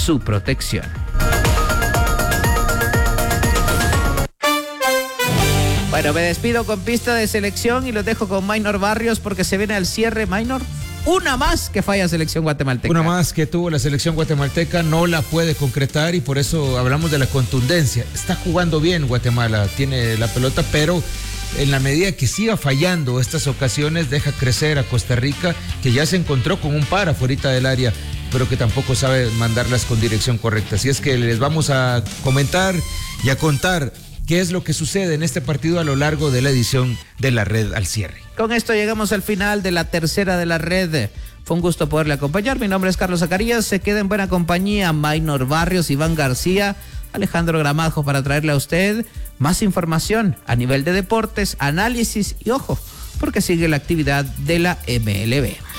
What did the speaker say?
su protección. Bueno, me despido con pista de selección y los dejo con Maynor Barrios porque se viene al cierre. Maynor, una más que falla selección guatemalteca. Una más que tuvo la selección guatemalteca, no la puede concretar y por eso hablamos de la contundencia. Está jugando bien Guatemala, tiene la pelota, pero en la medida que siga fallando estas ocasiones, deja crecer a Costa Rica, que ya se encontró con un par afuera del área, pero que tampoco sabe mandarlas con dirección correcta. Así es que les vamos a comentar y a contar qué es lo que sucede en este partido a lo largo de la edición de La Red al cierre. Con esto llegamos al final de la tercera de La Red. Fue un gusto poderle acompañar. Mi nombre es Carlos Zacarías. Se queda en buena compañía Maynor Barrios, Iván García, Alejandro Gramajo para traerle a usted más información a nivel de deportes, análisis y ojo, porque sigue la actividad de la MLB.